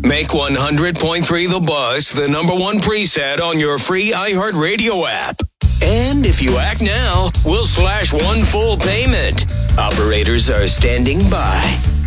Make 100.3 The Buzz the number one preset on your free iHeartRadio app. And if you act now, we'll slash one full payment. Operators are standing by.